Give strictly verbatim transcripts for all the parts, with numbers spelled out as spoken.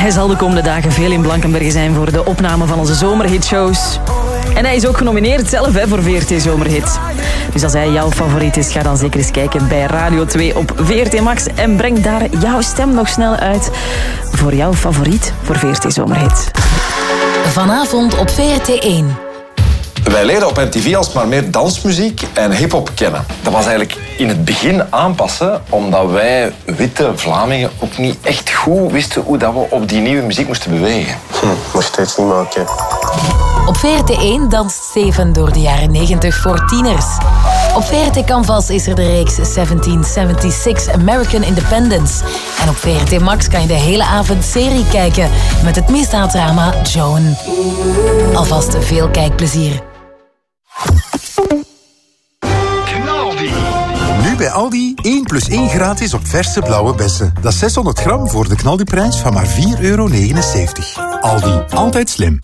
Hij zal de komende dagen veel in Blankenberge zijn voor de opname van onze zomerhitshows. En hij is ook genomineerd zelf hè, voor V R T Zomerhit. Dus als hij jouw favoriet is, ga dan zeker eens kijken bij Radio twee op V R T Max. En breng daar jouw stem nog snel uit voor jouw favoriet voor V R T Zomerhit. Vanavond op V R T één. Wij leerden op M T V alsmaar meer dansmuziek en hiphop kennen. Dat was eigenlijk in het begin aanpassen, omdat wij witte Vlamingen ook niet echt goed wisten hoe dat we op die nieuwe muziek moesten bewegen. Hm, nog steeds niet maken. Op V R T één danst Steven door de jaren negentig voor tieners. Op V R T Canvas is er de reeks zeventien zevenenzestig American Independence. En op V R T Max kan je de hele avond serie kijken met het misdaaddrama Joan. Alvast veel kijkplezier. Nu bij Aldi één plus één gratis op verse blauwe bessen. Dat is zeshonderd gram voor de knaldiprijs van maar vier euro negenenzeventig. Aldi, altijd slim.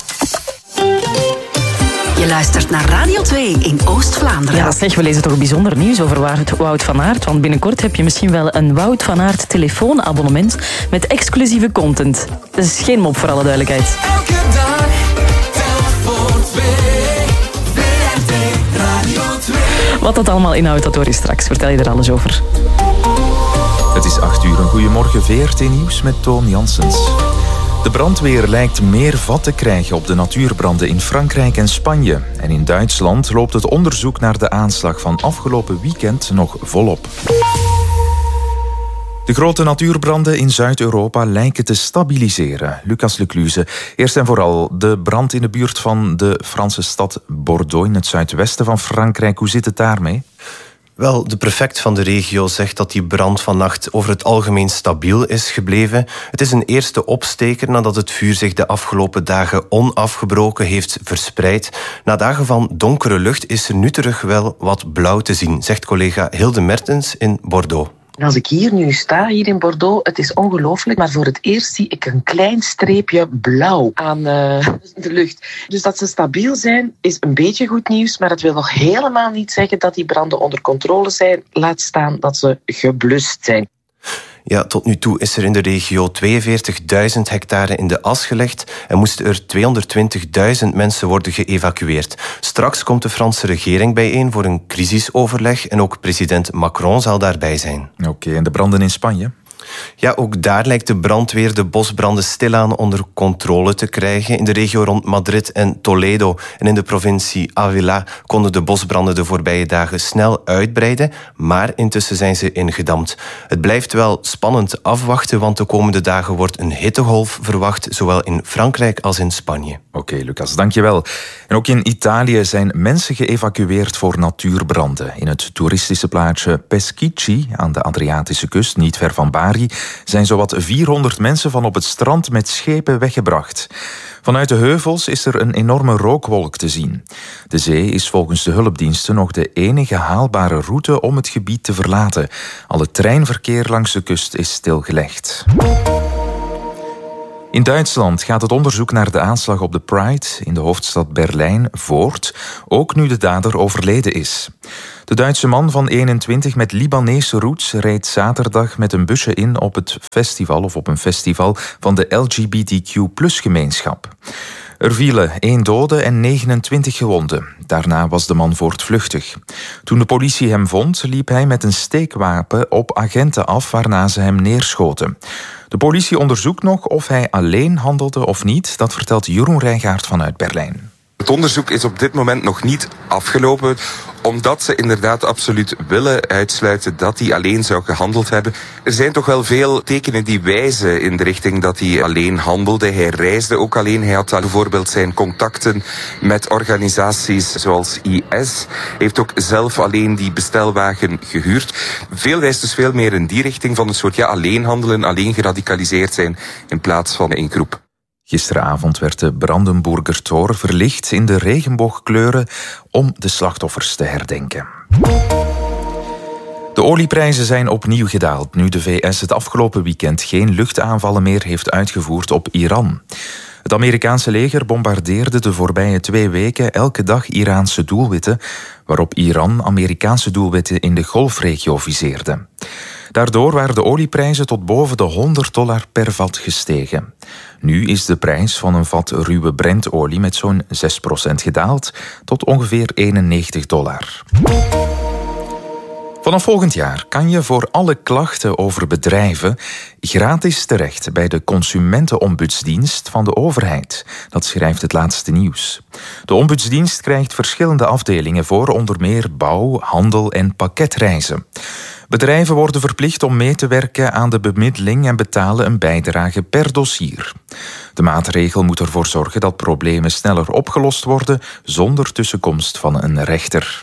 Je luistert naar Radio twee in Oost-Vlaanderen. Ja, zeg, we lezen toch bijzonder nieuws over Wout van Aert. Want binnenkort heb je misschien wel een Wout van Aert telefoonabonnement met exclusieve content. Dat is geen mop, voor alle duidelijkheid. Elke dag, tel voor twee, V R T Radio twee. Wat dat allemaal inhoudt, dat hoor je straks. Vertel je er alles over. Het is acht uur. Een goedemorgen, V R T Nieuws met Toon Janssens. De brandweer lijkt meer vat te krijgen op de natuurbranden in Frankrijk en Spanje. En in Duitsland loopt het onderzoek naar de aanslag van afgelopen weekend nog volop. De grote natuurbranden in Zuid-Europa lijken te stabiliseren. Lucas Lecluze, eerst en vooral de brand in de buurt van de Franse stad Bordeaux in het zuidwesten van Frankrijk. Hoe zit het daarmee? Wel, de prefect van de regio zegt dat die brand vannacht over het algemeen stabiel is gebleven. Het is een eerste opsteker nadat het vuur zich de afgelopen dagen onafgebroken heeft verspreid. Na dagen van donkere lucht is er nu terug wel wat blauw te zien, zegt collega Hilde Mertens in Bordeaux. Als ik hier nu sta, hier in Bordeaux, het is ongelooflijk, maar voor het eerst zie ik een klein streepje blauw aan uh, de lucht. Dus dat ze stabiel zijn, is een beetje goed nieuws, maar het wil nog helemaal niet zeggen dat die branden onder controle zijn. Laat staan dat ze geblust zijn. Ja, tot nu toe is er in de regio tweeënveertigduizend hectare in de as gelegd en moesten er tweehonderdtwintigduizend mensen worden geëvacueerd. Straks komt de Franse regering bijeen voor een crisisoverleg en ook president Macron zal daarbij zijn. Oké, okay, en de branden in Spanje? Ja, ook daar lijkt de brandweer de bosbranden stilaan onder controle te krijgen. In de regio rond Madrid en Toledo en in de provincie Ávila konden de bosbranden de voorbije dagen snel uitbreiden, maar intussen zijn ze ingedampt. Het blijft wel spannend afwachten, want de komende dagen wordt een hittegolf verwacht, zowel in Frankrijk als in Spanje. Oké, okay, Lucas, dankjewel. En ook in Italië zijn mensen geëvacueerd voor natuurbranden. In het toeristische plaatsje Peschici aan de Adriatische kust, niet ver van Bari, zijn zowat vierhonderd mensen van op het strand met schepen weggebracht. Vanuit de heuvels is er een enorme rookwolk te zien. De zee is volgens de hulpdiensten nog de enige haalbare route om het gebied te verlaten. Al het treinverkeer langs de kust is stilgelegd. In Duitsland gaat het onderzoek naar de aanslag op de Pride in de hoofdstad Berlijn voort, ook nu de dader overleden is. De Duitse man van eenentwintig met Libanese roots reed zaterdag met een busje in op het festival of op een festival van de L G B T Q plus gemeenschap. Er vielen één dode en negenentwintig gewonden. Daarna was de man voortvluchtig. Toen de politie hem vond, liep hij met een steekwapen op agenten af, waarna ze hem neerschoten. De politie onderzoekt nog of hij alleen handelde of niet. Dat vertelt Jeroen Rijgaard vanuit Berlijn. Het onderzoek is op dit moment nog niet afgelopen, omdat ze inderdaad absoluut willen uitsluiten dat hij alleen zou gehandeld hebben. Er zijn toch wel veel tekenen die wijzen in de richting dat hij alleen handelde. Hij reisde ook alleen. Hij had bijvoorbeeld zijn contacten met organisaties zoals I S. Hij heeft ook zelf alleen die bestelwagen gehuurd. Veel wijst dus veel meer in die richting van een soort ja, alleen handelen, alleen geradicaliseerd zijn in plaats van in groep. Gisteravond werd de Brandenburger Tor verlicht in de regenboogkleuren om de slachtoffers te herdenken. De olieprijzen zijn opnieuw gedaald nu de V S het afgelopen weekend geen luchtaanvallen meer heeft uitgevoerd op Iran. Het Amerikaanse leger bombardeerde de voorbije twee weken elke dag Iraanse doelwitten, waarop Iran Amerikaanse doelwitten in de Golfregio viseerde. Daardoor waren de olieprijzen tot boven de honderd dollar per vat gestegen. Nu is de prijs van een vat ruwe Brentolie met zo'n zes procent gedaald tot ongeveer eenennegentig dollar. Vanaf volgend jaar kan je voor alle klachten over bedrijven gratis terecht bij de Consumentenombudsdienst van de overheid. Dat schrijft het laatste nieuws. De ombudsdienst krijgt verschillende afdelingen voor onder meer bouw, handel en pakketreizen. Bedrijven worden verplicht om mee te werken aan de bemiddeling en betalen een bijdrage per dossier. De maatregel moet ervoor zorgen dat problemen sneller opgelost worden zonder tussenkomst van een rechter.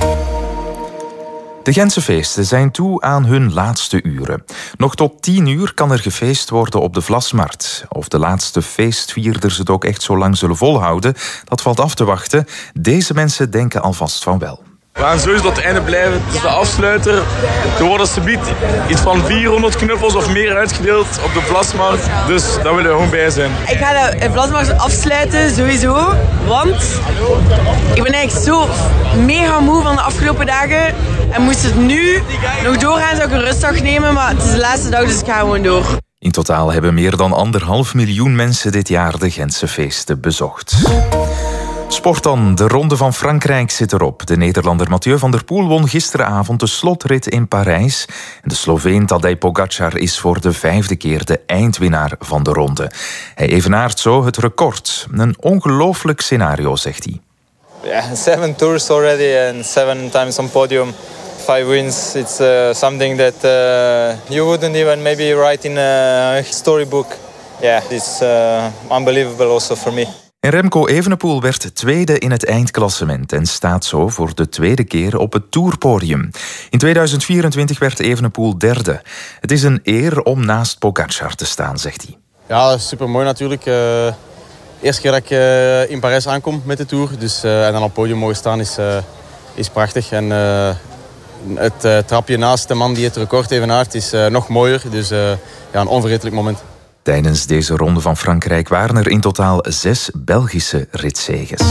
De Gentse feesten zijn toe aan hun laatste uren. Nog tot tien uur kan er gefeest worden op de Vlasmarkt. Of de laatste feestvierders het ook echt zo lang zullen volhouden, dat valt af te wachten. Deze mensen denken alvast van wel. We gaan sowieso tot het einde blijven. Het is de afsluiter. Er worden subiet iets van vierhonderd knuffels of meer uitgedeeld op de Vlasmarkt. Dus daar willen we gewoon bij zijn. Ik ga de Vlasmarkt afsluiten, sowieso. Want ik ben eigenlijk zo mega moe van de afgelopen dagen. En moest het nu nog doorgaan, zou ik een rustdag nemen. Maar het is de laatste dag, dus ik ga gewoon door. In totaal hebben meer dan anderhalf miljoen mensen dit jaar de Gentse feesten bezocht. Sport dan. De Ronde van Frankrijk zit erop. De Nederlander Mathieu van der Poel won gisteravond de slotrit in Parijs. En de Sloveen Tadej Pogacar is voor de vijfde keer de eindwinnaar van de ronde. Hij evenaart zo het record. Een ongelooflijk scenario, zegt hij. Yeah, seven tours already and seven times on podium. Five wins. It's uh, something that uh, you wouldn't even maybe write in a storybook. Yeah, it's uh, unbelievable also for me. En Remco Evenepoel werd tweede in het eindklassement en staat zo voor de tweede keer op het tourpodium. In tweeduizend vierentwintig werd Evenepoel derde. Het is een eer om naast Pogacar te staan, zegt hij. Ja, super mooi natuurlijk. Uh, eerste keer dat ik uh, in Parijs aankom met de Tour. Dus, uh, en dan op het podium mogen staan is, uh, is prachtig. En uh, het uh, trapje naast de man die het record evenaart is uh, nog mooier. Dus uh, ja, een onvergetelijk moment. Tijdens deze Ronde van Frankrijk waren er in totaal zes Belgische ritzeges.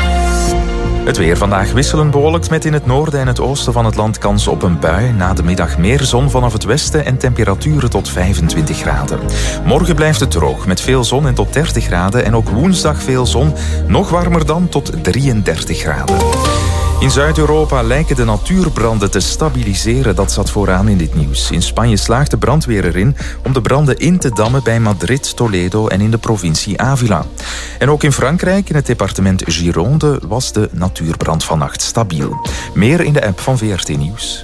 Het weer vandaag wisselend bewolkt met in het noorden en het oosten van het land kans op een bui. Na de middag meer zon vanaf het westen en temperaturen tot vijfentwintig graden. Morgen blijft het droog met veel zon en tot dertig graden. En ook woensdag veel zon, nog warmer dan tot drieëndertig graden. In Zuid-Europa lijken de natuurbranden te stabiliseren. Dat zat vooraan in dit nieuws. In Spanje slaagt de brandweer erin om de branden in te dammen bij Madrid, Toledo en in de provincie Ávila. En ook in Frankrijk, in het departement Gironde, was de natuurbrand vannacht stabiel. Meer in de app van V R T Nieuws.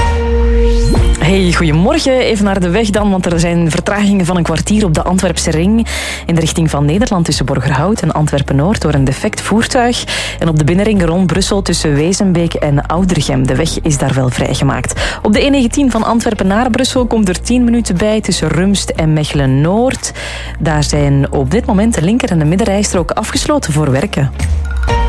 Hey, goedemorgen. Even naar de weg dan, want er zijn vertragingen van een kwartier op de Antwerpse ring in de richting van Nederland tussen Borgerhout en Antwerpen-Noord door een defect voertuig. En op de binnenring rond Brussel tussen Wezenbeek en Oudergem. De weg is daar wel vrijgemaakt. Op de E negentien van Antwerpen naar Brussel komt er tien minuten bij tussen Rumst en Mechelen-Noord. Daar zijn op dit moment de linker- en de middenrijstrook afgesloten voor werken.